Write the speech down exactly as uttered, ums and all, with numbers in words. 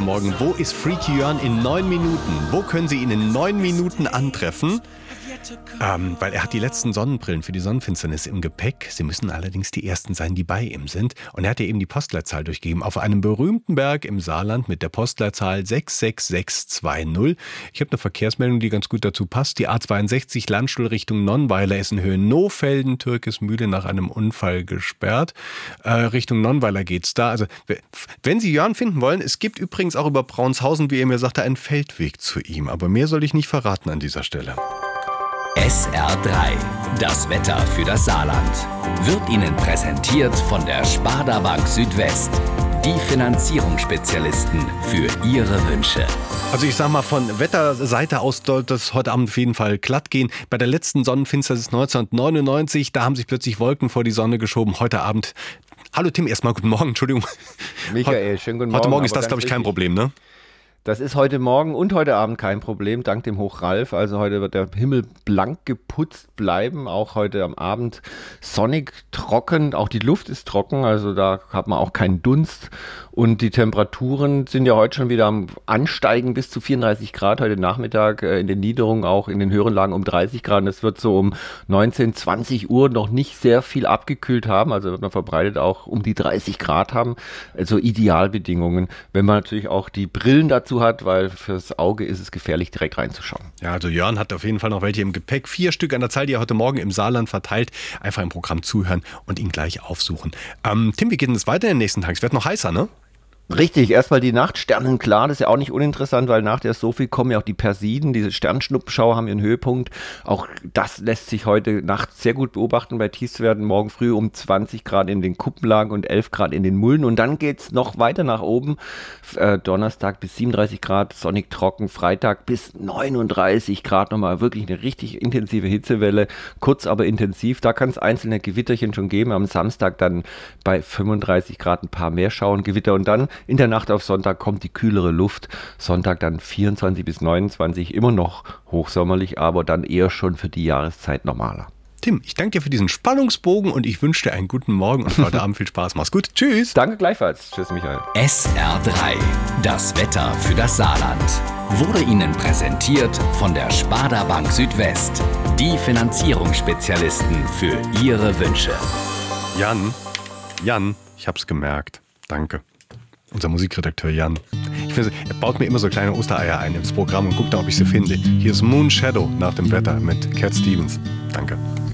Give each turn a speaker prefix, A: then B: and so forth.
A: Morgen. Wo ist Freaky Jörn in neun Minuten? Wo können Sie ihn in neun Minuten antreffen? Ähm, weil er hat die letzten Sonnenbrillen für die Sonnenfinsternis im Gepäck. Sie müssen allerdings die ersten sein, die bei ihm sind. Und er hat ja eben die Postleitzahl durchgegeben. Auf einem berühmten Berg im Saarland mit der Postleitzahl sechs sechs sechs zwei null. Ich habe eine Verkehrsmeldung, die ganz gut dazu passt. Die A zweiundsechzig Landstuhl Richtung Nonnweiler ist in Höhe Nohfelden, Türkismühle, nach einem Unfall gesperrt. Äh, Richtung Nonnweiler geht's da. Also, wenn Sie Jörn finden wollen, es gibt übrigens auch über Braunshausen, wie er mir sagte, einen Feldweg zu ihm. Aber mehr soll ich nicht verraten an dieser Stelle.
B: S R drei, das Wetter für das Saarland, wird Ihnen präsentiert von der Sparda Bank Südwest. Die Finanzierungsspezialisten für Ihre Wünsche.
A: Also ich sag mal, von Wetterseite aus sollte es heute Abend auf jeden Fall glatt gehen. Bei der letzten Sonnenfinsternis neunzehnhundertneunundneunzig, da haben sich plötzlich Wolken vor die Sonne geschoben. Heute Abend, hallo Tim, erstmal guten Morgen, Entschuldigung.
C: Michael, schönen guten Morgen.
A: Heute Morgen ist das, glaube ich, kein Problem, ne?
C: Das ist heute Morgen und heute Abend kein Problem, dank dem Hoch Ralf. Also heute wird der Himmel blank geputzt bleiben, auch heute am Abend sonnig, trocken, auch die Luft ist trocken, also da hat man auch keinen Dunst. Und die Temperaturen sind ja heute schon wieder am Ansteigen bis zu vierunddreißig Grad, heute Nachmittag äh, in den Niederungen, auch in den höheren Lagen um dreißig Grad. Und es wird so um neunzehn, zwanzig Uhr noch nicht sehr viel abgekühlt haben, also wird man verbreitet auch um die dreißig Grad haben, also Idealbedingungen, wenn man natürlich auch die Brillen dazu hat, weil fürs Auge ist es gefährlich, direkt reinzuschauen.
A: Ja, also Jörn hat auf jeden Fall noch welche im Gepäck. Vier Stück an der Zahl, die er heute Morgen im Saarland verteilt. Einfach im Programm zuhören und ihn gleich aufsuchen. Ähm, Tim, wie geht denn das weiter in den nächsten Tagen? Es wird noch heißer, ne?
C: Richtig, erstmal die Nacht, sternenklar, das ist ja auch nicht uninteressant, weil nach der Sophie kommen ja auch die Persiden, diese Sternschnuppenschauer haben ihren Höhepunkt. Auch das lässt sich heute Nacht sehr gut beobachten bei Tiefstwerten, morgen früh um zwanzig Grad in den Kuppenlagen und elf Grad in den Mulden. Und dann geht's noch weiter nach oben, äh, Donnerstag bis siebenunddreißig Grad, sonnig trocken, Freitag bis neununddreißig Grad, nochmal wirklich eine richtig intensive Hitzewelle, kurz aber intensiv. Da kann es einzelne Gewitterchen schon geben, am Samstag dann bei fünfunddreißig Grad ein paar mehr Schauern, Gewitter und dann in der Nacht auf Sonntag kommt die kühlere Luft. Sonntag dann vierundzwanzig bis neunundzwanzig, immer noch hochsommerlich, aber dann eher schon für die Jahreszeit normaler.
A: Tim, ich danke dir für diesen Spannungsbogen und ich wünsche dir einen guten Morgen und heute Abend viel Spaß. Mach's gut. Tschüss.
C: Danke gleichfalls. Tschüss, Michael.
B: S R drei, das Wetter für das Saarland, wurde Ihnen präsentiert von der Sparda Bank Südwest. Die Finanzierungsspezialisten für Ihre Wünsche.
A: Jan, Jan, ich hab's gemerkt. Danke. Unser Musikredakteur Jan. Ich finde, er baut mir immer so kleine Ostereier ein ins Programm und guckt dann, ob ich sie finde. Hier ist Moon Shadow nach dem Wetter mit Cat Stevens. Danke.